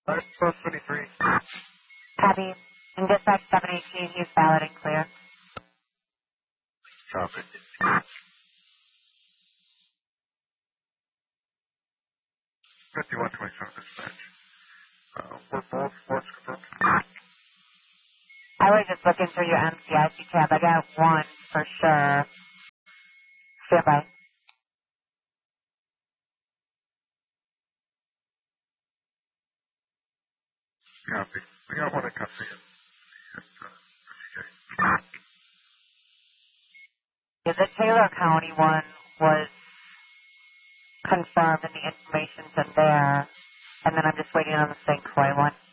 Post 23. Copy. In dispatch 718, he's valid and clear. Copy. 5127 dispatch. We're both what's confirmed. I was just looking through your MCIC tab. I got one for sure. Stand by. Copy. We got one in custody. Yeah, the Taylor County one was confirmed and the information's in there. And then I'm just waiting on the St. Croix one.